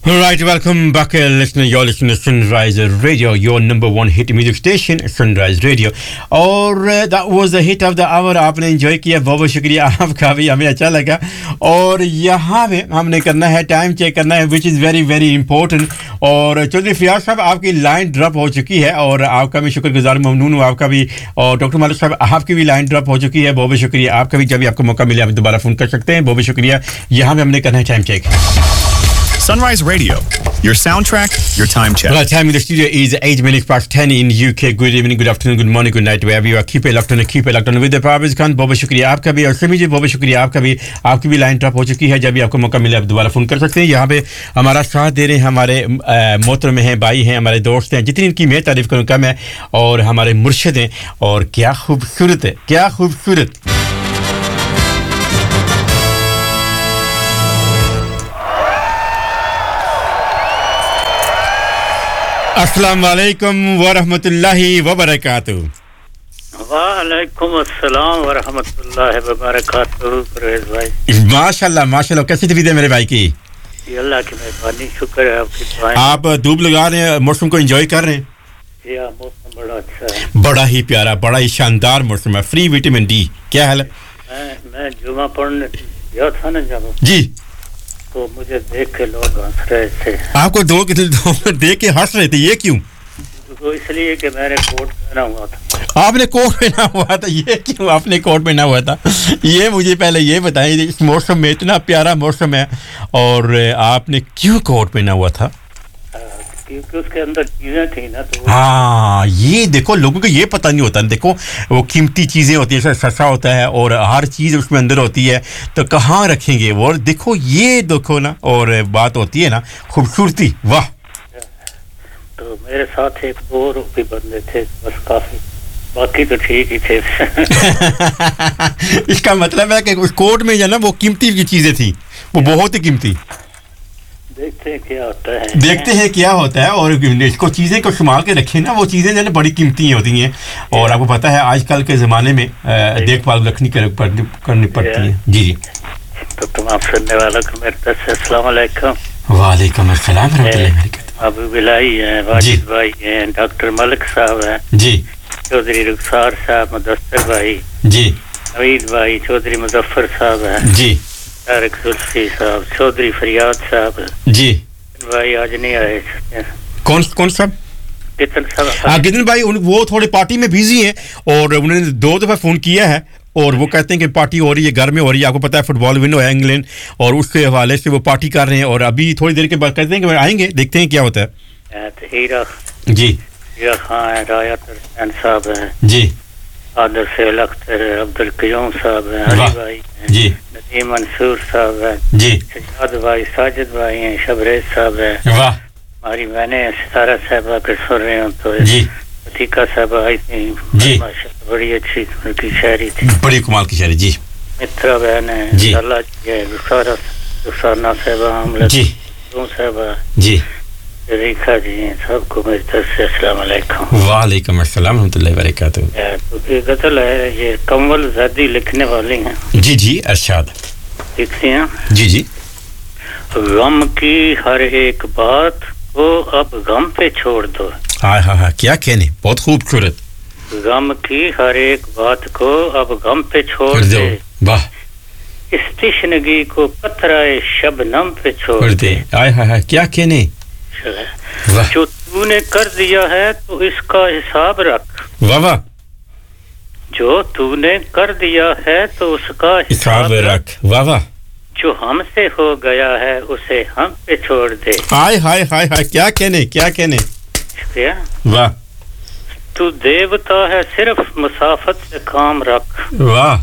All right, welcome back, listener. You're listening to Sunrise Radio, your number one hit music station, Sunrise Radio. और that was the hit of the hour. आपने enjoy किया, बहुत शुक्रिया आपका भी, हमें अच्छा लगा. और यहाँ पे हमने करना है, टाइम चेक करना है, which is very very important. और चौधरी फियाज साहब, आपकी लाइन ड्रॉप हो चुकी है और आपका मैं शुक्रगुजार ममनून हूँ, आपका भी. और डॉक्टर मालिक साहब, आपकी भी लाइन ड्रॉप हो चुकी है, बहुत शुक्रिया आपका भी. जब भी आपको मौका मिले आप दोबारा फ़ोन कर सकते हैं, बहुत शुक्रिया. यहाँ पे हमने करना है time check. Sunrise Radio, your soundtrack, your time check. Well, time in the studio is 8 minutes past 10 in UK. Good evening, good afternoon, good morning, good night, wherever you are. Keep it locked on with the Parvez Khan. बहुत शुक्रिया आपका भी और सभी जी बहुत शुक्रिया आपका भी. आपकी भी लाइन ड्रॉप हो चुकी है, जब भी आपको मौका मिले आप दोबारा फ़ोन कर सकते हैं. यहाँ पे हमारा साथ दे रहे हैं हमारे मोहतरम हैं, भाई हैं, हमारे दोस्त हैं, जितनी इनकी मैं तारीफ़ करूँ कम है. और हमारे मुर्शिद हैं और क्या खूबसूरत है, क्या खूबसूरत. अस्सलाम वालेकुम व रहमतुल्लाहि व बरकातहू. वालेकुम अस्सलाम व रहमतुल्लाहि व बरकातहू. परवेज भाई माशाल्लाह माशाल्लाह, कैसी तबीयत है मेरे भाई की? अल्लाह की मेहरबानी, शुक्र है आपकी दुआएं. आप धूप लगा रहे हैं, मौसम को एंजॉय कर रहे हैं? जी हां, मौसम बड़ा अच्छा है, बड़ा ही प्यारा, बड़ा ही शानदार मौसम है. Free vitamin D. क्या हाल है? मैं जुमा पढ़ने गया था ना जब जी, तो मुझे देख के लोग हंस रहे थे. आपको दो देख के हंस रहे थे, ये क्यों? तो इसलिए कि मैंने कोट पहना हुआ था. आपने कोट पहना हुआ था, ये क्यों आपने कोट पहना हुआ था? ये मुझे पहले ये बताइए, इस मौसम में, इतना प्यारा मौसम है और आपने क्यों कोट पहना हुआ था? क्योंकि उसके अंदर चीजें थी ना, तो हाँ, ये देखो, लोगों को ये पता नहीं होता. देखो, वो कीमती चीजें होती हैं, सस्ता होता है और हर चीज उसमें अंदर होती है, तो कहाँ रखेंगे वो? देखो, ये देखो ना, और बात होती है ना खूबसूरती. वाह. तो मेरे साथ एक दो भी बंदे थे, बस काफी, बाकी तो ठीक ही थे. इसका मतलब है कि उस कोट में जो ना वो कीमती की चीजें थी, वो बहुत ही कीमती. देखते हैं क्या होता है, देखते हैं क्या होता है. और इसको चीज़ें को संभाल के रखें ना, वो चीज़ें जो है बड़ी कीमती होती हैं. और आपको पता है आजकल के ज़माने में देखभाल रखनी करनी पड़ती है. जी जी. तो तमाम सुनने वालों को मेरी तरफ से अस्सलाम वालेकुम. वालेकुम अस्सलाम रहमतुल्लाहि व बरकातहू. अबू बिलाई हैं, वाजिद भाई हैं, डॉक्टर मलिक साहब हैं, जी, चौधरी रुखसार साहब, मुदस्सिर भाई जी, हमीद भाई, चौधरी मुजफ्फर साहब हैं, जी, तारिक जुल्फी साहब, चौधरी फरियाद साहब जी. भाई आज नहीं आए. कौन साहब? कितन साहब? हाँ, कितन भाई, वो थोड़े पार्टी में बिजी हैं और उन्होंने 2 दफ़ा फ़ोन किया है और वो कहते हैं कि पार्टी हो रही है, घर में हो रही है. आपको पता है फुटबॉल विन हुआ है इंग्लैंड, और उसके हवाले से वो पार्टी कर रहे हैं. और अभी थोड़ी देर के बाद कहते हैं कि आएंगे, देखते हैं क्या होता है. तो हीरा जी, हीरा खान है, रायत हुसैन साहब हैं, जी, आदर सेल अख्तर, अब्दुल कयूम साहब हैं, अली भाई हैं, जी, नदीम मंसूर साहब हैं, जी, सजाद भाई, साजिद भाई हैं, शबरेज साहब हैं. वाह. हमारी मैंने सितारा साहबा के सुन रहे हूँ तो जी, अतीका साहब आई थी, जी, माशाल्लाह बड़ी अच्छी उनकी शायरी थी, बड़ी कमाल की शायरी. जी, मित्रा बहन है, जी, अल्लाह जी है, रुखसाना साहबा, हमला जी, साहबा, जी, रेखा जी हैं, सबको मेरी तरफ से अस्सलाम वालेकुम. वालेकुम अस्सलाम रहमतुल्लाहि व बरकातहू. तो ये गजल है, ये कमल ज़ादी लिखने वाली हैं. जी जी, अरशाद. लिखती हैं, जी जी. गम की हर एक बात को अब गम पे छोड़ दो. हाँ हाँ हाँ, क्या कहने, बहुत खूबसूरत. गम की हर एक बात को अब गम पे छोड़ दे. वाह. इस तिश्नगी को कतराए शबनम पे छोड़ दे. हाय हाय हाय, क्या कहने. जो तूने कर दिया है तो इसका हिसाब रख. वाह वाह. जो तूने कर दिया है तो उसका हिसाब रख. वाह वाह. जो हमसे हो गया है उसे हम पे छोड़ दे. हाय हाय हाय हाय, क्या कहने, क्या कहने. शुक्रिया. वाह. तू देवता है, सिर्फ मुसाफत से काम रख. वाह.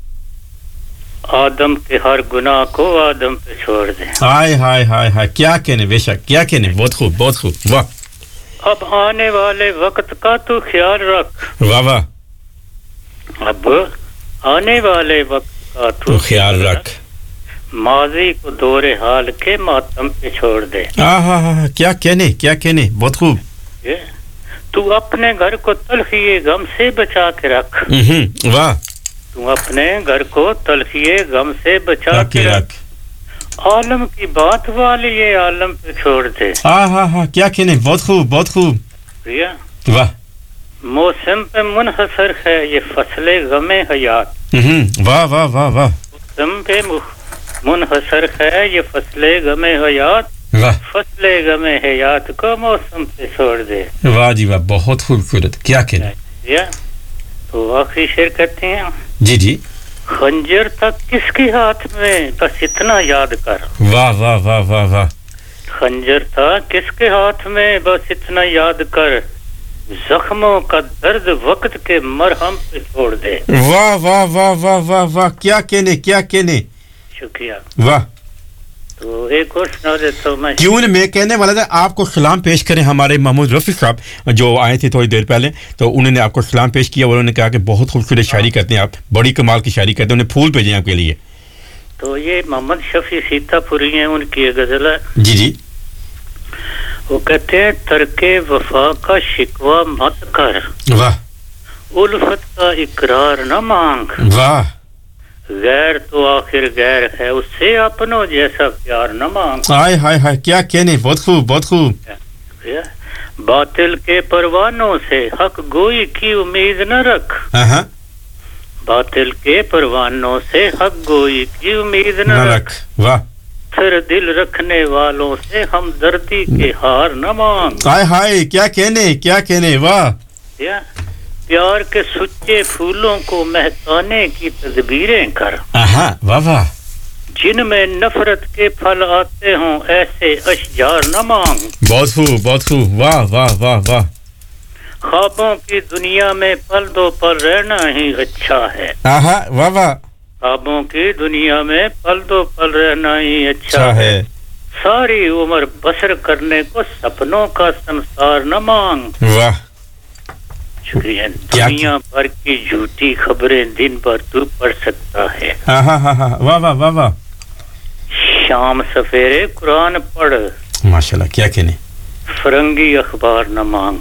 आदम के हर गुनाह को आदम पे छोड़ दे. हाय हाय हाय हाय, क्या कहने, बेशक क्या कहने. बहुत खूब, बहुत खूब. वाह. अब आने वाले वक्त का तू ख्याल रख. वाह वाह. अब आने वाले वक्त का तू ख्याल रख. माजी को दौरे हाल के मातम पे छोड़ दे. हाँ हाँ हाँ, क्या कहने, क्या कहने. बहुत खूब. तू अपने घर को तलखिए गम से बचा के रख. वाह. तू अपने घर को तलखिए गम से बचा के रख. आलम की बात वाली ये आलम पे छोड़ दे हाँ क्या कहने बहुत खूब प्रिया वाह मौसम पे मुनहसर है ये फसले गमे हयात वाह मौसम पे मुनहसर है ये फसले गमे हयात वाह फसले गमे हयात को मौसम पे छोड़ दे वाह जी वाह बहुत खूबसूरत क्या कहने प्रिया तो आखिरी शेर कहते हैं जी खंजर तक किसके हाथ में बस इतना याद कर वाह खंजर था किसके हाथ में बस इतना याद कर जख्मों का दर्द वक्त के मरहम पे छोड़ दे वाह क्या कहने शुक्रिया वाह तो एक और सुना देता हूं मैं क्यों मैं कहने वाला था आपको सलाम पेश करें हमारे महमूद रफी साहब जो आए थे थोड़ी देर पहले तो उन्होंने आपको सलाम पेश किया और उन्होंने कहा कि बहुत खूबसूरत शायरी करते हैं आप बड़ी कमाल की शायरी करते हैं उन्हें फूल भेजे आपके लिए तो ये मोहम्मद शफी सीतापुरी हैं उनकी गजल है जी वो कहते हैं तरके वफा का शिकवा मत कर वाह उल्फत का इकरार न मांग वाह गैर तो आखिर गैर है उससे अपनों जैसा प्यार न मांग हाय क्या कहने बहुत खूब बातिल के परवानों से हक गोई की उम्मीद न रख बातिल के परवानों से हक गोई की उम्मीद न रख वाह फिर दिल रखने वालों से हमदर्दी के हार न मांग हाय क्या कहने वाह प्यार के सुच्चे फूलों को महकाने की तदबीरें कर वाह जिनमें नफरत के फल आते हों ऐसे अशजार न मांग बहुत खूब वाह ख्वाबों की दुनिया में पल दो पल रहना ही अच्छा है वाह ख्वाबों की दुनिया में पल दो पल रहना ही अच्छा है सारी उम्र बसर करने को सपनों का संसार न मांग वाह शुक्रिया दुनिया भर की झूठी खबरें दिन भर तू पढ़ सकता है वाह शाम सवेरे कुरान पढ़ माशाल्लाह क्या कहने फरंगी अखबार न मांग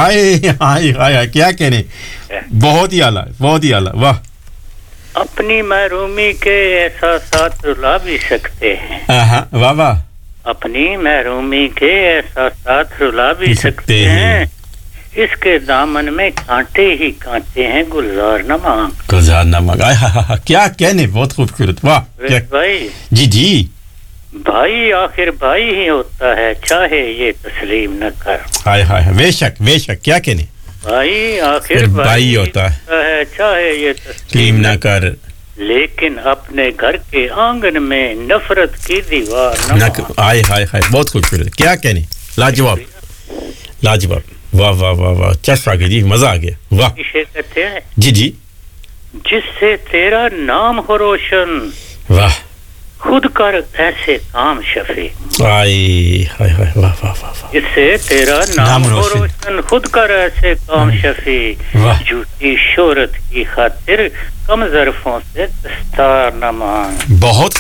हाय क्या कहने बहुत ही आला वाह अपनी महरूमी के एहसासात रुला भी सकते हैं वाह अपनी महरूमी के एहसासात रुला भी सकते हैं इसके दामन में कांटे ही कांटे हैं गुलजार न मांग क्या कहने बहुत खूबसूरत वाह भाई जी भाई आखिर भाई ही होता है चाहे ये तस्लीम न कर हाय बेशक क्या कहने भाई आखिर भाई होता है चाहे ये तस्लीम न कर लेकिन अपने घर के आंगन में नफरत की दीवार न हाय बहुत खूबसूरत क्या कहने लाजवाब वाह चस आ गई जी मजा आ गया वाह कहते हैं जी जिससे तेरा नाम हो रोशन वाह खुद कर ऐसे काम शफी हाय वाह जिससे तेरा नाम हो रोशन खुद कर ऐसे काम शफी झूठी शोहरत की खातिर कम ज़र्फ़ों से दस्तार न मांग बहुत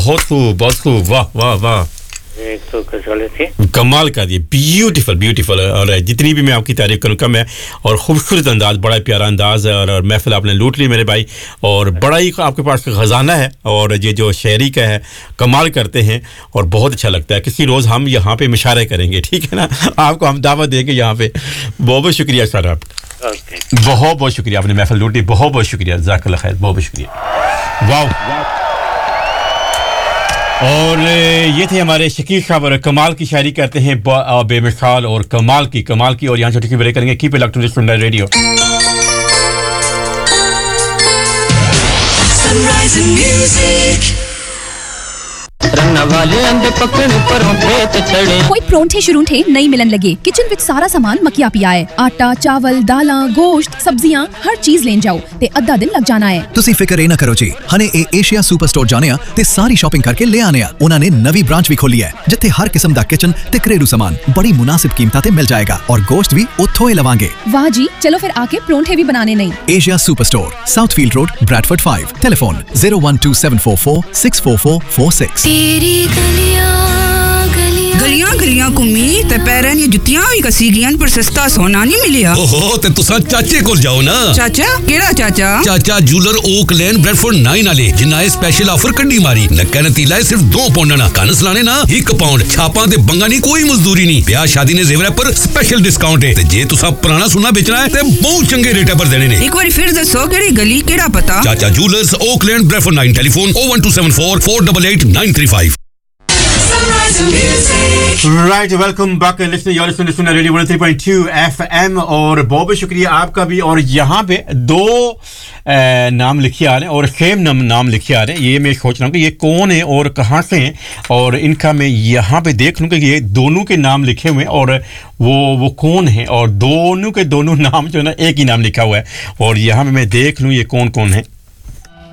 खूब वाह एक तो गजल थी कमाल का ये ब्यूटीफुल और जितनी भी मैं आपकी तारीफ करूं कम है और खूबसूरत अंदाज बड़ा प्यारा अंदाज है और महफिल आपने लूट ली मेरे भाई और बड़ा ही आपके पास खजाना है और ये जो शायरी का है कमाल करते हैं और बहुत अच्छा लगता है किसी रोज़ हम यहाँ पे मुशायरे करेंगे ठीक है ना आपको हम दावत देंगे यहाँ पे बहुत शुक्रिया सर आपका बहुत शुक्रिया आपने महफिल लूटी बहुत शुक्रिया जज़ाकल्लाह खैर बहुत शुक्रिया वाह और ये थे हमारे शकील साहब और कमाल की शायरी करते हैं बेमिसाल और कमाल की और यहाँ छोटी सी ब्रेक करेंगे keep electronic sunrise radio sunrise music वाले अंडे पकड़ परोंठे ते छड़े कोई परोंठे शुरूंठे नहीं मिलन लगे किचन विच सारा सामान मकिया पिया है आटा चावल दालां गोश्त सब्जियां हर चीज लेन जाओ ते अद्धा दिन लग जाना है ਤੁਸੀਂ ਫਿਕਰ ਨਾ ਕਰੋ ਜੀ ਹਨੇ ਇਹ ਏਸ਼ੀਆ ਸੁਪਰ ਸਟੋਰ ਜਾਣੇ ਆ ਤੇ ਸਾਰੀ ਸ਼ਾਪਿੰਗ ਕਰਕੇ ਲੈ ਆਨੇ ਆ ਉਹਨਾਂ ਨੇ ਨਵੀਂ ਬ੍ਰਾਂਚ ਵੀ ਖੋਲੀ ਹੈ ਜਿੱਥੇ ਹਰ ਕਿਸਮ ਦਾ ਕਿਚਨ ਤੇ ਘਰੇਲੂ ਸਾਮਾਨ ਬੜੀ ਮੁਨਾਸਿਬ ਕੀਮਤਾਂ ਤੇ ਮਿਲ ਜਾਏਗਾ ਔਰ ਗੋਸ਼ਤ ਵੀ ਉੱਥੋਂ ਹੀ ਲਵਾਂਗੇ वाह जी चलो फिर आके परोंठे भी बनाने नहीं Asia super store साउथफील्ड road Bradford 5 telephone 01274464446 तेरी गलियां कुमी ते पैरन ये जुतियां भी कसी गियन पर सस्ता सोना नहीं मिलिया ओहो ते तुसा चाचे कोल जाओ ना चाचा केड़ा चाचा चाचा जूलर ओक लेन ब्रेडफोर्ड 9 वाले जिन्ना स्पेशल ऑफर कड्डी मारी नक्का नतीला है सिर्फ 2 पाउंड ना कानस लाने ना 1 पाउंड छापां ते बंगा नहीं कोई मजदूरी नहीं ब्याह शादी ने जेवर पर स्पेशल डिस्काउंट है ते जे तुसा पुराना सोना बेचना है ते बहुत चंगे रेट पर देने ने एक बार फिर दसो केड़ी गली केड़ा पता चाचा jewellers okay lane Bradford 9 telephone 01274 488 935 Right, welcome back listener. You're listening to Radio 103.2 FM और बहुत बहुत शुक्रिया आपका भी. और यहाँ पे 2 नाम लिखे आ रहे हैं और सेम नाम लिखे आ रहे हैं. ये मैं सोच रहा हूँ कि ये कौन है और कहाँ से हैं और इनका मैं यहाँ पे देख लूँ कि ये दोनों के नाम लिखे हुए हैं और वो कौन है और दोनों के दोनों नाम जो है ना एक ही नाम लिखा हुआ है और यहाँ पे मैं देख लूँ ये कौन है.